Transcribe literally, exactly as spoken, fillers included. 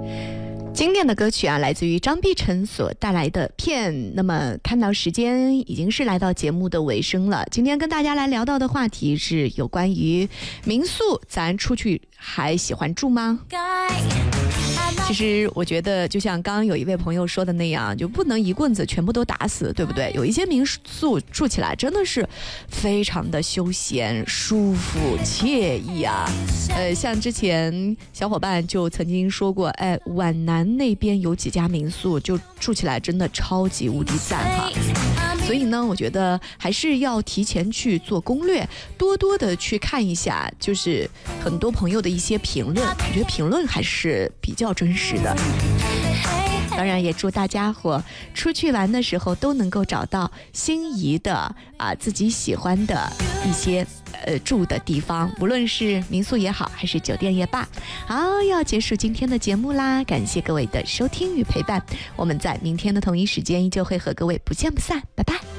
经典的歌曲啊，来自于张碧晨所带来的片。那么看到时间已经是来到节目的尾声了，今天跟大家来聊到的话题是有关于民宿，咱出去还喜欢住吗？其实我觉得就像刚刚有一位朋友说的那样，就不能一棍子全部都打死，对不对？有一些民宿住起来真的是非常的休闲舒服惬意啊。呃，像之前小伙伴就曾经说过，哎，皖南那边有几家民宿就住起来真的超级无敌赞哈。所以呢，我觉得还是要提前去做攻略，多多的去看一下，就是很多朋友的一些评论，我觉得评论还是比较真实的。当然也祝大家伙出去玩的时候都能够找到心仪的啊自己喜欢的一些呃住的地方，无论是民宿也好，还是酒店也罢。好，要结束今天的节目啦，感谢各位的收听与陪伴，我们在明天的同一时间依旧会和各位不见不散，拜拜。